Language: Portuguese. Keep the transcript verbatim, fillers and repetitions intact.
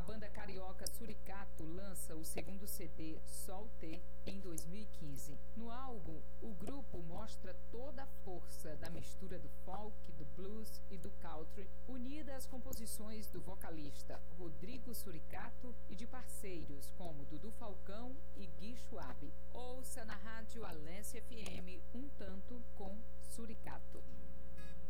banda carioca Suricato lança o segundo C D Sol T em dois mil e quinze. No álbum, o grupo mostra toda a força da mistura do folk, do blues e do country, unida às composições do vocalista Rodrigo Suricato e de parceiros como Dudu Falcão e Gui Schwab. Ouça na rádio Alesse F M Um Tanto com Suricato.